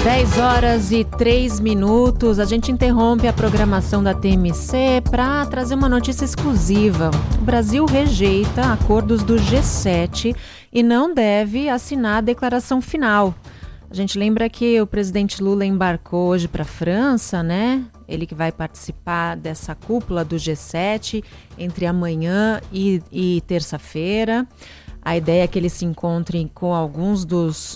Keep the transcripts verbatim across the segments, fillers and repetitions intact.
dez horas e três minutos, a gente interrompe a programação da T M C para trazer uma notícia exclusiva. O Brasil rejeita acordos do G sete e não deve assinar a declaração final. A gente lembra que o presidente Lula embarcou hoje para a França, né? Ele que vai participar dessa cúpula do G sete entre amanhã e, e terça-feira. A ideia é que ele se encontre com alguns dos...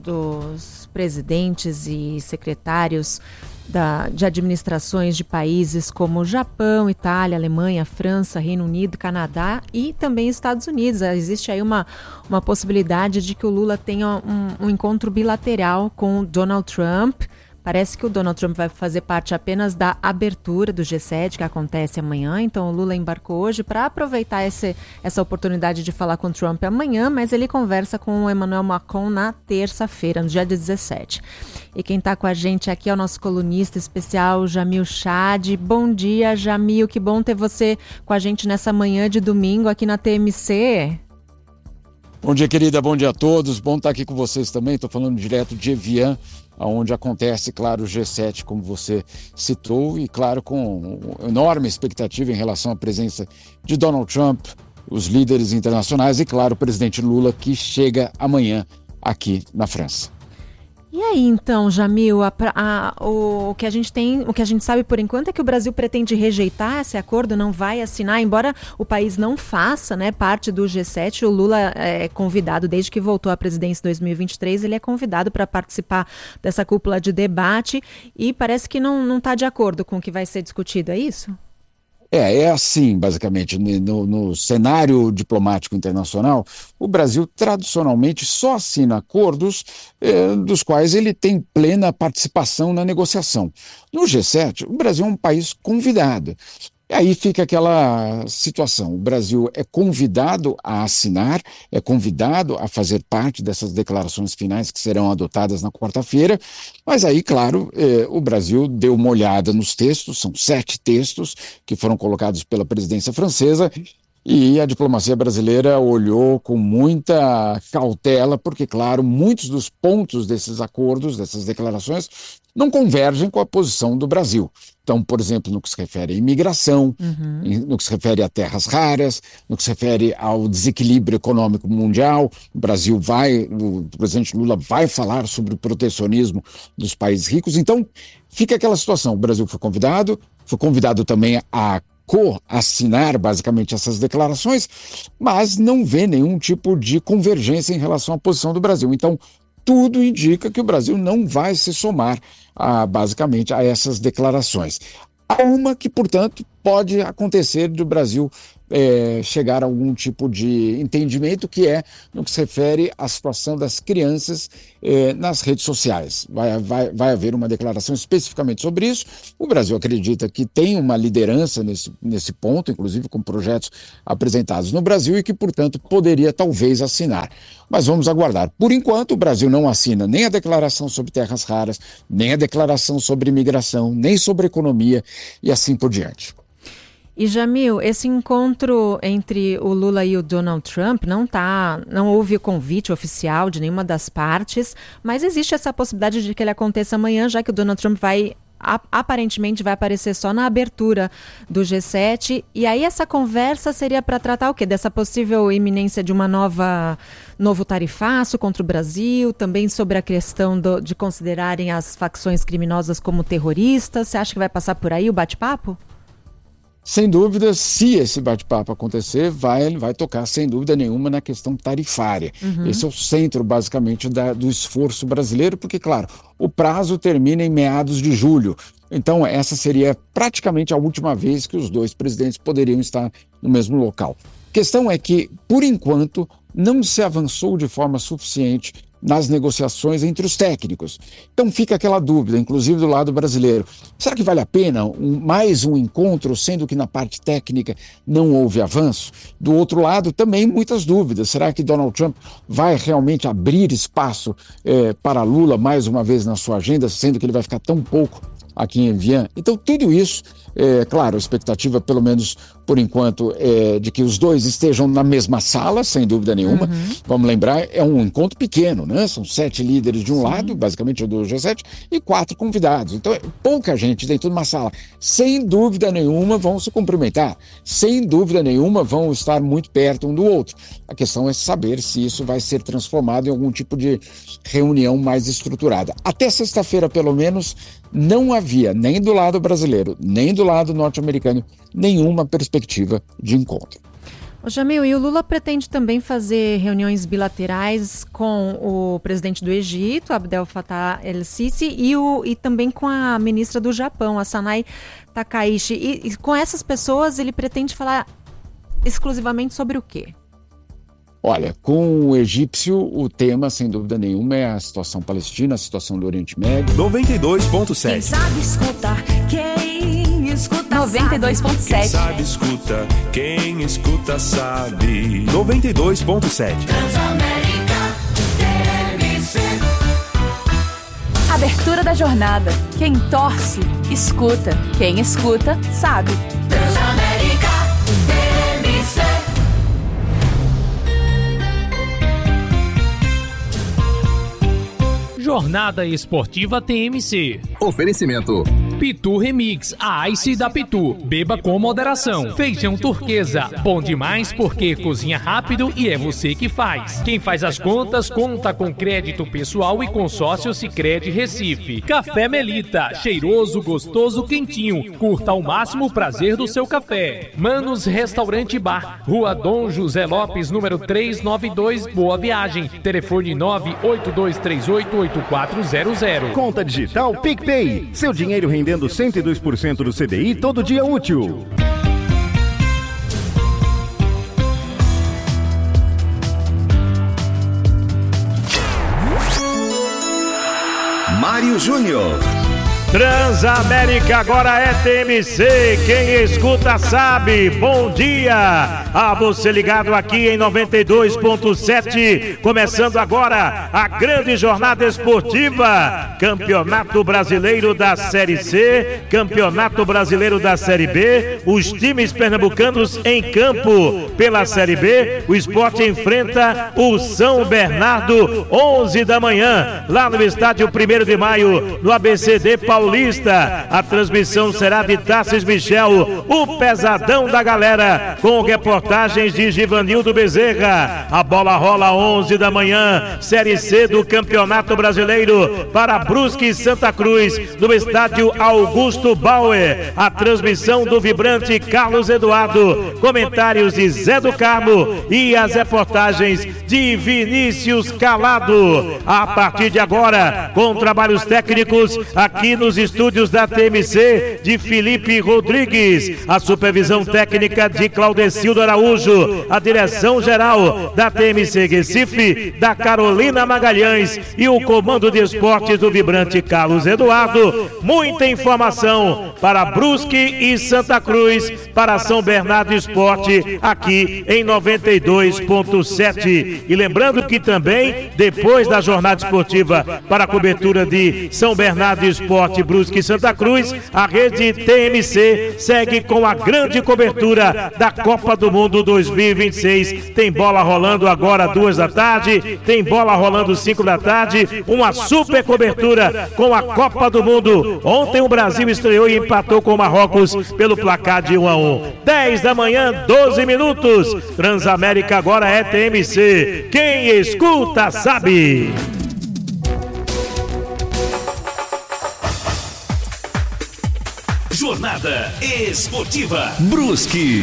dos presidentes e secretários da, de administrações de países como Japão, Itália, Alemanha, França, Reino Unido, Canadá e também Estados Unidos. Existe aí uma, uma possibilidade de que o Lula tenha um, um encontro bilateral com o Donald Trump. Parece que o Donald Trump vai fazer parte apenas da abertura do G sete, que acontece amanhã. Então, o Lula embarcou hoje para aproveitar esse, essa oportunidade de falar com o Trump amanhã, mas ele conversa com o Emmanuel Macron na terça-feira, no dia dezessete. E quem está com a gente aqui é o nosso colunista especial, Jamil Chad. Bom dia, Jamil. Que bom ter você com a gente nessa manhã de domingo aqui na T M C. Bom dia, querida. Bom dia a todos. Bom estar aqui com vocês também. Estou falando direto de Evian, onde acontece, claro, o G sete, como você citou, e, claro, com enorme expectativa em relação à presença de Donald Trump, os líderes internacionais e, claro, o presidente Lula, que chega amanhã aqui na França. E aí, então, Jamil, a, a, o, o que a gente tem, o que a gente sabe por enquanto é que o Brasil pretende rejeitar esse acordo, não vai assinar, embora o país não faça, né, parte do G sete. O Lula é convidado, desde que voltou à presidência em dois mil e vinte e três, ele é convidado para participar dessa cúpula de debate e parece que não não está de acordo com o que vai ser discutido, é isso? É, é assim, basicamente, no, no cenário diplomático internacional, o Brasil tradicionalmente só assina acordos eh, dos quais ele tem plena participação na negociação. No G sete, o Brasil é um país convidado. E aí fica aquela situação, o Brasil é convidado a assinar, é convidado a fazer parte dessas declarações finais que serão adotadas na quarta-feira, mas aí, claro, eh, o Brasil deu uma olhada nos textos, são sete textos que foram colocados pela presidência francesa, e a diplomacia brasileira olhou com muita cautela, porque, claro, muitos dos pontos desses acordos, dessas declarações, não convergem com a posição do Brasil. Então, por exemplo, no que se refere à imigração, uhum. no que se refere a terras raras, no que se refere ao desequilíbrio econômico mundial, o Brasil vai, o presidente Lula vai falar sobre o protecionismo dos países ricos. Então, fica aquela situação, o Brasil foi convidado, foi convidado também a co-assinar basicamente essas declarações, mas não vê nenhum tipo de convergência em relação à posição do Brasil. Então, tudo indica que o Brasil não vai se somar a, basicamente a essas declarações. Há uma que, portanto, pode acontecer do Brasil é, chegar a algum tipo de entendimento, que é no que se refere à situação das crianças é, nas redes sociais. Vai, vai, vai haver uma declaração especificamente sobre isso. O Brasil acredita que tem uma liderança nesse, nesse ponto, inclusive com projetos apresentados no Brasil, e que, portanto, poderia talvez assinar. Mas vamos aguardar. Por enquanto, o Brasil não assina nem a declaração sobre terras raras, nem a declaração sobre imigração, nem sobre economia e assim por diante. E, Jamil, esse encontro entre o Lula e o Donald Trump não tá, não houve o convite oficial de nenhuma das partes, mas existe essa possibilidade de que ele aconteça amanhã, já que o Donald Trump vai, aparentemente, vai aparecer só na abertura do G sete. E aí essa conversa seria para tratar o quê? Dessa possível iminência de uma nova, novo tarifaço contra o Brasil, também sobre a questão do, de considerarem as facções criminosas como terroristas. Você acha que vai passar por aí o bate-papo? Sem dúvida, se esse bate-papo acontecer, vai, vai tocar, sem dúvida nenhuma, na questão tarifária. Uhum. Esse é o centro, basicamente, da, do esforço brasileiro, porque, claro, o prazo termina em meados de julho. Então, essa seria praticamente a última vez que os dois presidentes poderiam estar no mesmo local. A questão é que, por enquanto, não se avançou de forma suficiente nas negociações entre os técnicos. Então fica aquela dúvida, inclusive do lado brasileiro. Será que vale a pena um, mais um encontro, sendo que na parte técnica não houve avanço? Do outro lado, também muitas dúvidas. Será que Donald Trump vai realmente abrir espaço eh, para Lula mais uma vez na sua agenda, sendo que ele vai ficar tão pouco aqui em Evian? Então tudo isso, é claro, a expectativa pelo menos por enquanto, é, de que os dois estejam na mesma sala, sem dúvida nenhuma. Uhum. Vamos lembrar, é um encontro pequeno, né? São sete líderes de um Sim. lado, basicamente do G sete, e quatro convidados. Então, é pouca gente dentro de uma sala. Sem dúvida nenhuma vão se cumprimentar. Sem dúvida nenhuma vão estar muito perto um do outro. A questão é saber se isso vai ser transformado em algum tipo de reunião mais estruturada. Até sexta-feira, pelo menos, não havia, nem do lado brasileiro, nem do lado norte-americano, nenhuma perspectiva de encontro. Ô Jamil, e o Lula pretende também fazer reuniões bilaterais com o presidente do Egito, Abdel Fattah el-Sisi, e, o, e também com a ministra do Japão, a Sanai Takaishi. E, e com essas pessoas ele pretende falar exclusivamente sobre o quê? Olha, com o egípcio, o tema, sem dúvida nenhuma, é a situação palestina, a situação do Oriente Médio. noventa e dois ponto sete. Quem sabe escutar, quem escuta noventa e dois ponto sete. Quem sabe escuta, quem escuta sabe. noventa e dois ponto sete. Transamérica T M C. Abertura da jornada. Quem torce, escuta. Quem escuta, sabe. Transamérica T M C. Jornada Esportiva T M C. Oferecimento Pitu Remix, a Ice da Pitu. Beba com moderação. Feijão turquesa, bom demais porque cozinha rápido e é você que faz. Quem faz as contas, conta com crédito pessoal e consórcio Sicredi Recife. Café Melita, cheiroso, gostoso, quentinho. Curta ao máximo o prazer do seu café. Manos Restaurante Bar, Rua Dom José Lopes, número trezentos e noventa e dois, Boa Viagem. Telefone nove oito dois três oito oito quatro zero zero. Conta digital PicPay. Seu dinheiro rendendo cento e dois por cento do C D I todo dia útil. Mário Júnior. Transamérica agora é T M C, quem escuta sabe. Bom dia a você ligado aqui em noventa e dois ponto sete, começando agora a grande jornada esportiva, Campeonato Brasileiro da Série C, Campeonato Brasileiro da Série B, os times pernambucanos em campo. Pela Série B, o Sport enfrenta o São Bernardo, onze da manhã, lá no estádio primeiro de maio, no A B C D Paulista. A transmissão será de Tarcísio Michel, o pesadão da galera, com reportagens de Givanildo Bezerra. A bola rola onze da manhã, Série C do Campeonato Brasileiro, para Brusque e Santa Cruz, no estádio Augusto Bauer. A transmissão do vibrante Carlos Eduardo, comentários de Zé do Carmo e as reportagens de Vinícius Calado. A partir de agora, com trabalhos técnicos aqui no nos estúdios da T M C, de Felipe Rodrigues, a supervisão técnica de Claudecildo Araújo, a direção geral da T M C Recife, da Carolina Magalhães, e o comando de esportes do vibrante Carlos Eduardo. Muita informação para Brusque e Santa Cruz, para São Bernardo Esporte, aqui em noventa e dois ponto sete. E lembrando que também, depois da jornada esportiva para a cobertura de São Bernardo Esporte, Brusque e Santa Cruz, a rede T M C segue com a grande cobertura da Copa do Mundo dois mil e vinte e seis. Tem bola rolando agora duas da tarde, tem bola rolando cinco da tarde, uma super cobertura com a Copa do Mundo. Ontem o Brasil estreou e empatou com o Marrocos pelo placar de um a um. dez da manhã, doze minutos. Transamérica agora é T M C. Quem escuta sabe. Jornada Esportiva Brusque,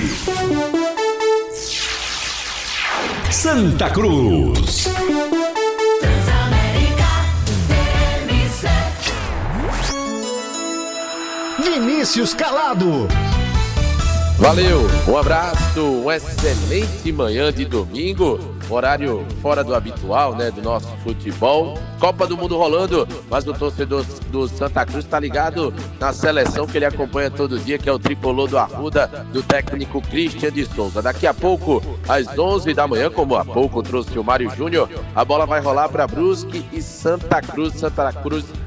Santa Cruz. Transamérica T M C. Vinícius Calado. Valeu, um abraço, uma excelente manhã de domingo, horário fora do habitual, né, do nosso futebol. Copa do Mundo rolando, mas o torcedor do Santa Cruz está ligado na seleção que ele acompanha todo dia, que é o tricolor do Arruda, do técnico Christian de Souza. Daqui a pouco, às onze da manhã, como há pouco trouxe o Mário Júnior, a bola vai rolar para Brusque e Santa Cruz. Santa Cruz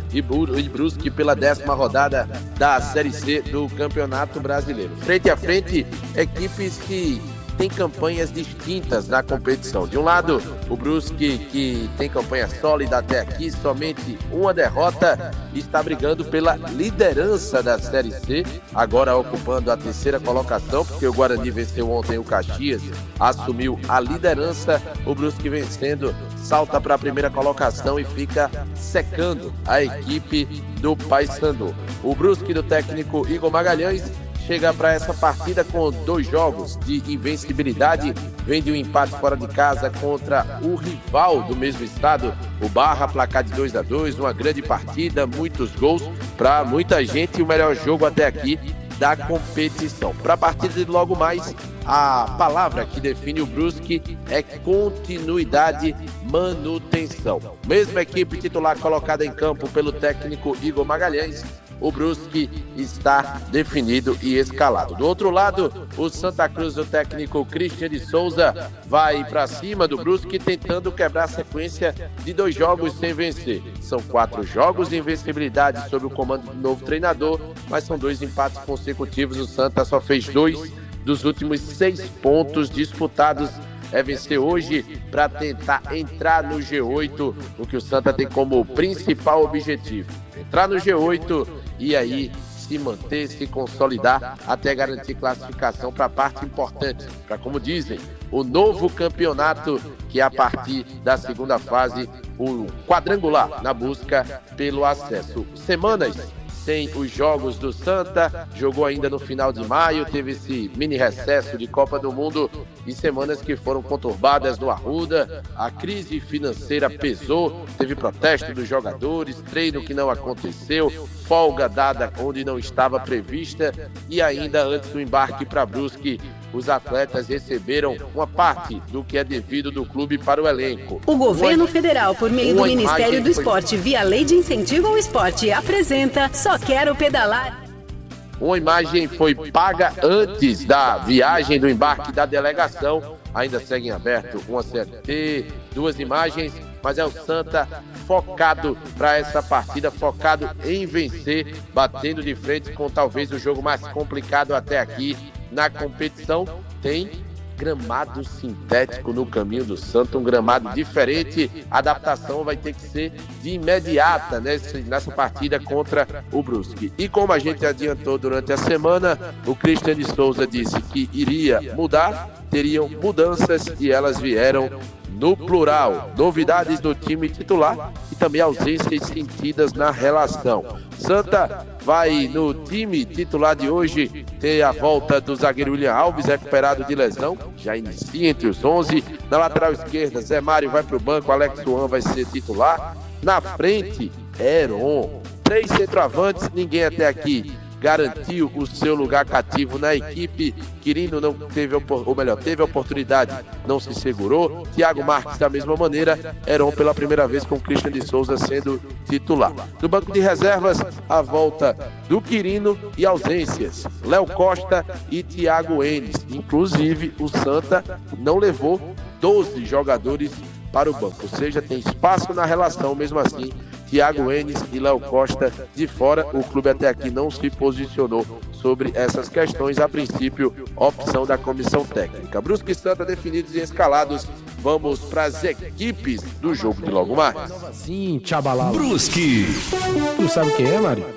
e Brusque pela décima rodada da Série C do Campeonato Brasileiro. Frente a frente, equipes que têm campanhas distintas na competição. De um lado, o Brusque, que tem campanha sólida até aqui, somente uma derrota, está brigando pela liderança da Série C, agora ocupando a terceira colocação, porque o Guarani venceu ontem o Caxias, assumiu a liderança. O Brusque vencendo, salta para a primeira colocação e fica secando a equipe do Paysandu. O Brusque do técnico Igor Magalhães chega para essa partida com dois jogos de invencibilidade, vem de um empate fora de casa contra o rival do mesmo estado, o Barra, placar de dois a dois, uma grande partida, muitos gols para muita gente e o melhor jogo até aqui da competição. Para a partida de logo mais, a palavra que define o Brusque é continuidade, manutenção. Mesma equipe titular colocada em campo pelo técnico Igor Magalhães, o Brusque está definido e escalado. Do outro lado, o Santa Cruz, o técnico Christian de Souza, vai para cima do Brusque tentando quebrar a sequência de dois jogos sem vencer. São quatro jogos de invencibilidade sob o comando do novo treinador, mas são dois empates consecutivos. O Santa só fez dois dos últimos seis pontos disputados. É vencer hoje para tentar entrar no G oito, o que o Santa tem como principal objetivo. Entrar no G oito e aí se manter, se consolidar até garantir classificação para a parte importante, para, como dizem, o novo campeonato, que é a partir da segunda fase, o quadrangular na busca pelo acesso. Semanas sem os jogos do Santa, jogou ainda no final de maio, teve esse mini recesso de Copa do Mundo e semanas que foram conturbadas no Arruda, a crise financeira pesou, teve protesto dos jogadores, treino que não aconteceu, folga dada onde não estava prevista e ainda antes do embarque para Brusque, os atletas receberam uma parte do que é devido do clube para o elenco. O governo uma, federal, por meio do Ministério do Esporte, foi... via Lei de Incentivo ao Esporte, apresenta Só Quero Pedalar. Uma imagem foi paga antes da viagem do embarque da delegação. Ainda segue em aberto uma C L T, duas imagens, mas é o Santa focado para essa partida, focado em vencer, batendo de frente com talvez o jogo mais complicado até aqui na competição. Tem gramado sintético no caminho do Santa, um gramado diferente. A adaptação vai ter que ser de imediata nessa, nessa partida contra o Brusque. E como a gente adiantou durante a semana, o Christian de Souza disse que iria mudar, teriam mudanças e elas vieram no plural. Novidades no time titular e também ausências sentidas na relação. Santa vai no time titular de hoje ter a volta do zagueiro William Alves, recuperado de lesão, já inicia entre os onze. Na lateral esquerda, Zé Mário vai para o banco, Alex Juan vai ser titular. Na frente, Heron. Três centroavantes, ninguém até aqui garantiu o seu lugar cativo na equipe. Quirino não teve, ou melhor, teve a oportunidade, não se segurou. Thiago Marques da mesma maneira. Heron pela primeira vez com Christian de Souza sendo titular. No banco de reservas, a volta do Quirino e ausências, Léo Costa e Thiago Enes. Inclusive, o Santa não levou doze jogadores para o banco, ou seja, tem espaço na relação. Mesmo assim, Thiago Enes e Léo Costa de fora. O clube até aqui não se posicionou sobre essas questões. A princípio, opção da comissão técnica. Brusque e Santa definidos e escalados. Vamos para as equipes do jogo de logo mais. Sim, tchabalala. Brusque. Tu sabe quem é, Mário?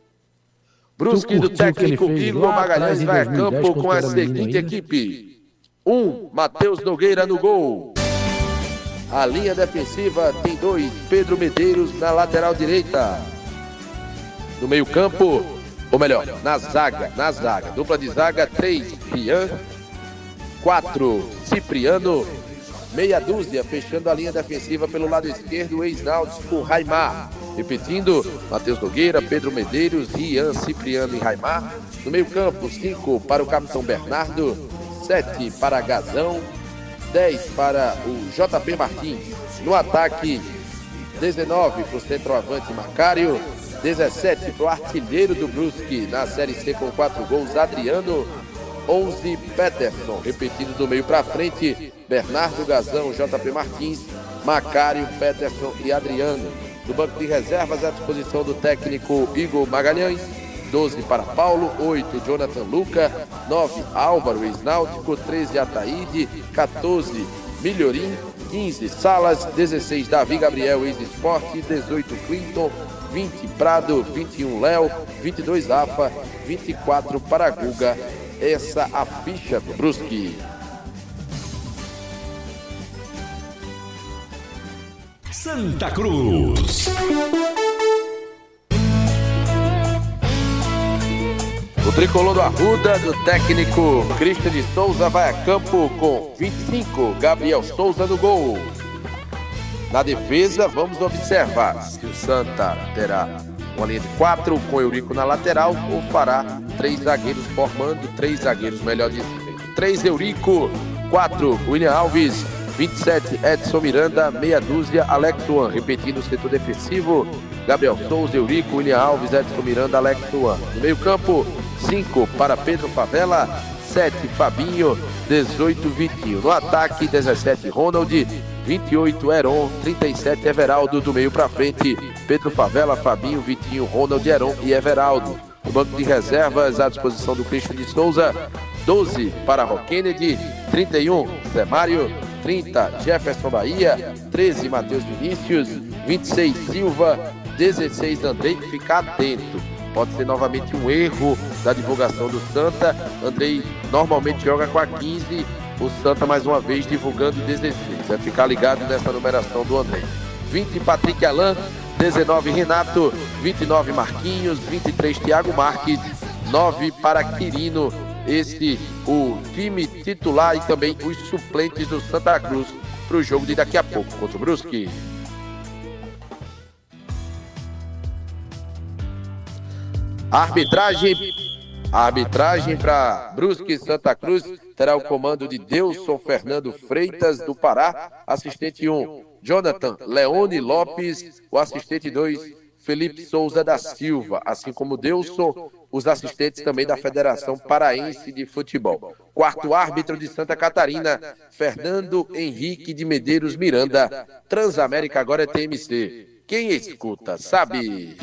Brusque do técnico Igor Magalhães vai a campo com a seguinte equipe. um. Matheus Nogueira no gol. A linha defensiva tem dois, Pedro Medeiros na lateral direita. No meio campo, ou melhor, na zaga, na zaga, dupla de zaga, três, Rian, quatro, Cipriano, meia dúzia, fechando a linha defensiva pelo lado esquerdo, o ex-náutico Raimar. Repetindo, Matheus Nogueira, Pedro Medeiros, Rian, Cipriano e Raimar. No meio campo, cinco para o capitão Bernardo, sete para Gazão, dez para o J P Martins. No ataque, dezenove para o centroavante Macário, dezessete para o artilheiro do Brusque na Série C com quatro gols, Adriano, onze, Peterson. Repetindo do meio para frente, Bernardo, Gazão, J P Martins, Macário, Peterson e Adriano. No banco de reservas, à disposição do técnico Igor Magalhães. doze para Paulo, oito Jonathan Luca, nove Álvaro ex-Náutico, treze Ataíde, quatorze Milhorim, quinze Salas, dezesseis Davi Gabriel ex-Esporte, dezoito Clinton, vinte Prado, vinte e um Léo, vinte e dois Afa, vinte e quatro para Guga. Essa a ficha do Brusque. Santa Cruz. O tricolor do Arruda, do técnico Christian de Souza, vai a campo com vinte e cinco, Gabriel Souza no gol. Na defesa, vamos observar se o Santa terá uma linha de quatro com Eurico na lateral ou fará três zagueiros formando três zagueiros, melhor dizendo. três Eurico, quatro William Alves, vinte e sete Edson Miranda, meia dúzia Alex Juan. Repetindo o setor defensivo, Gabriel Souza, Eurico, William Alves, Edson Miranda, Alex Juan. No meio campo, cinco para Pedro Favela, sete Fabinho, dezoito Vitinho. No ataque, dezessete Ronald, vinte e oito Heron, trinta e sete Everaldo. Do meio para frente, Pedro Favela, Fabinho, Vitinho, Ronald, Heron e Everaldo. No banco de reservas, à disposição do Christian de Souza, doze para Rock Kennedy, trinta e um Zé Mário, trinta Jefferson Bahia, treze Matheus Vinícius, vinte e seis Silva, dezesseis Andrei. Ficar atento, pode ser novamente um erro da divulgação do Santa. Andrei normalmente joga com a quinze, o Santa mais uma vez divulgando dezesseis. Vai ficar ligado nessa numeração do Andrei. vinte Patrick Alain, dezenove Renato, vinte e nove Marquinhos, vinte e três Thiago Marques, nove para Quirino. Esse o time titular e também os suplentes do Santa Cruz para o jogo de daqui a pouco contra o Brusque. A arbitragem, a arbitragem para Brusque e Santa Cruz terá o comando de Delson Fernando Freitas, do Pará. Assistente um, Jonathan Leone Lopes. O assistente dois, Felipe Souza da Silva. Assim como Delson, os assistentes também da Federação Paraense de Futebol. Quarto árbitro de Santa Catarina, Fernando Henrique de Medeiros Miranda. Transamérica agora é T M C. Quem escuta, sabe.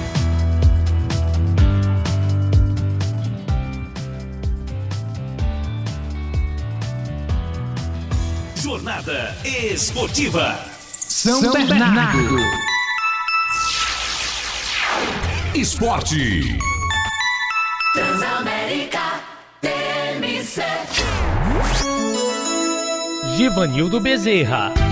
Jornada Esportiva São, São Bernardo. Bernardo. Esporte. Transamérica T M C. Givanildo Bezerra.